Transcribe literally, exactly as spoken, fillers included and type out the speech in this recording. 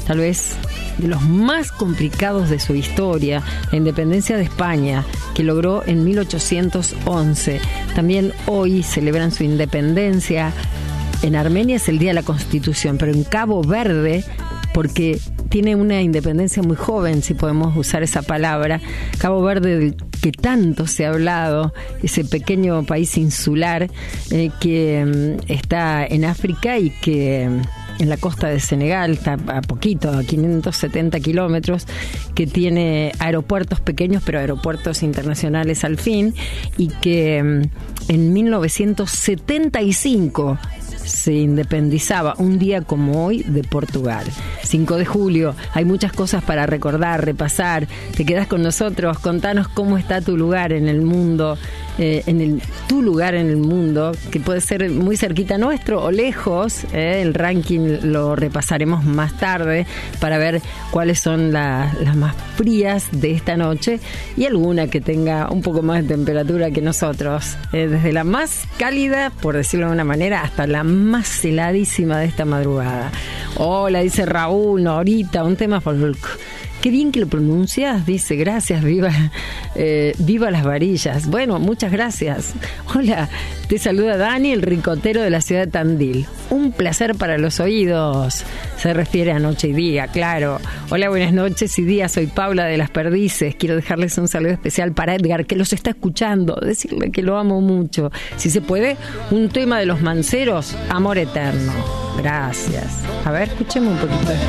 tal vez de los más complicados de su historia, la independencia de España, que logró en mil ochocientos once. También hoy celebran su independencia. En Armenia es el Día de la Constitución, pero en Cabo Verde, porque tiene una independencia muy joven, si podemos usar esa palabra, Cabo Verde, del que tanto se ha hablado, ese pequeño país insular eh, que eh, está en África y que en la costa de Senegal, está a poquito, a quinientos setenta kilómetros, que tiene aeropuertos pequeños, pero aeropuertos internacionales al fin, y que en mil novecientos setenta y cinco se independizaba, un día como hoy, de Portugal. cinco de julio, hay muchas cosas para recordar, repasar. Te quedas con nosotros, contanos cómo está tu lugar en el mundo, eh, en el tu lugar en el mundo, que puede ser muy cerquita nuestro o lejos. Eh, el ranking lo repasaremos más tarde para ver cuáles son la, las más frías de esta noche y alguna que tenga un poco más de temperatura que nosotros. Eh, desde la más cálida, por decirlo de una manera, hasta la más heladísima de esta madrugada. Hola, dice Raúl, Norita, un tema folk. Qué bien que lo pronuncias, dice, gracias, viva, eh, viva las varillas. Bueno, muchas gracias. Hola, te saluda Dani, el ricotero de la ciudad de Tandil. Un placer para los oídos. Se refiere a noche y día, claro. Hola, buenas noches y días, soy Paula de Las Perdices. Quiero dejarles un saludo especial para Edgar, que los está escuchando, decirle que lo amo mucho. Si se puede, un tema de Los Manceros, Amor Eterno. Gracias. A ver, escuchemos un poquito.